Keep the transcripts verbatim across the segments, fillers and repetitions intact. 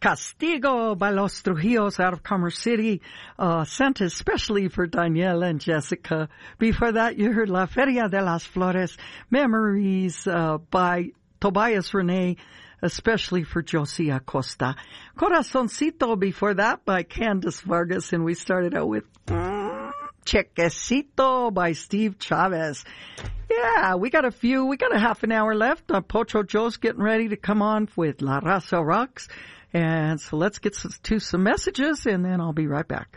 Castigo by Los Trujillos out of Commerce City, uh, sent especially for Danielle and Jessica. Before that, you heard La Feria de las Flores, Memories uh, by Tobias Rene, especially for Josie Acosta. Corazoncito before that by Candice Vargas, and we started out with mm, Chequecito by Steve Chavez. Yeah, we got a few, we got a half an hour left. Uh, Pocho Joe's getting ready to come on with La Raza Rocks. And so let's get to some messages, and then I'll be right back.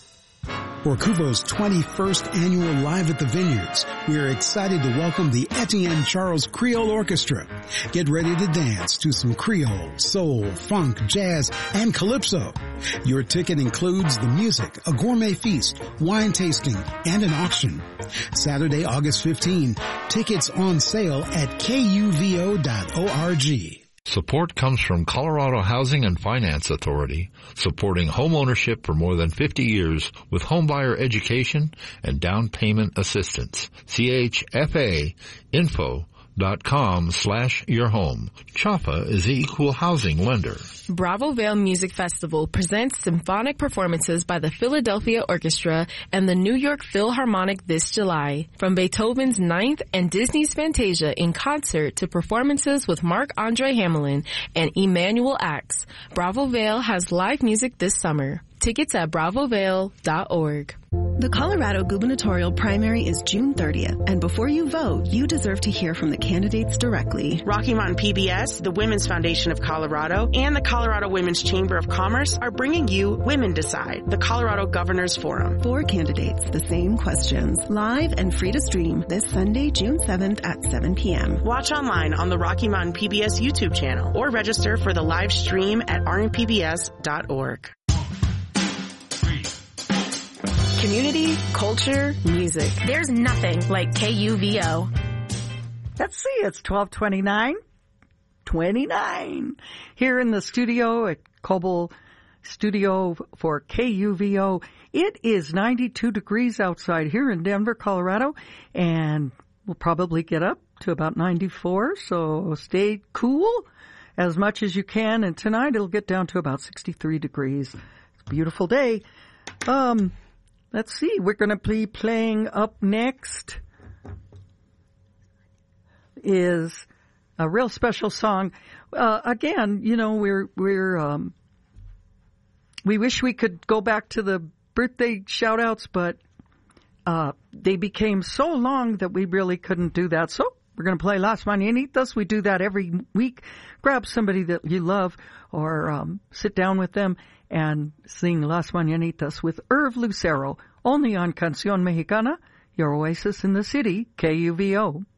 For Cuvo's twenty-first annual Live at the Vineyards, we are excited to welcome the Etienne Charles Creole Orchestra. Get ready to dance to some Creole, soul, funk, jazz, and calypso. Your ticket includes the music, a gourmet feast, wine tasting, and an auction. Saturday, August fifteenth. Tickets on sale at K U V O dot org. Support comes from Colorado Housing and Finance Authority, supporting home ownership for more than fifty years with homebuyer education and down payment assistance. C H F A info dot com slash your home. CHAFA is the equal housing lender. Bravo Vale Music Festival presents symphonic performances by the Philadelphia Orchestra and the New York Philharmonic this July. From Beethoven's Ninth and Disney's Fantasia in concert to performances with Marc-Andre Hamelin and Emmanuel Ax, Bravo Vale has live music this summer. Tickets at bravo vale dot org. The Colorado gubernatorial primary is June thirtieth, and before you vote, you deserve to hear from the candidates directly. Rocky Mountain P B S, the Women's Foundation of Colorado, and the Colorado Women's Chamber of Commerce are bringing you Women Decide, the Colorado Governors Forum. Four candidates, the same questions, live and free to stream this Sunday, June seventh at seven p.m. Watch online on the Rocky Mountain P B S YouTube channel or register for the live stream at r m p b s dot org. Community, culture, music. There's nothing like K U V O. Let's see, it's twelve twenty-nine. twenty-nine. Here in the studio at Coble Studio for K U V O. It is ninety-two degrees outside here in Denver, Colorado, and we'll probably get up to about ninety-four, so stay cool as much as you can. And tonight it'll get down to about sixty-three degrees. It's a beautiful day. Um... Let's see, we're going to be playing up next is a real special song. Uh, again, you know, we're, we're, um, we wish we could go back to the birthday shout outs, but, uh, they became so long that we really couldn't do that. So we're going to play Las Mañanitas. We do that every week. Grab somebody that you love or, um, sit down with them and sing Las Mañanitas with Irv Lucero, only on Canción Mexicana, your oasis in the city, K U V O.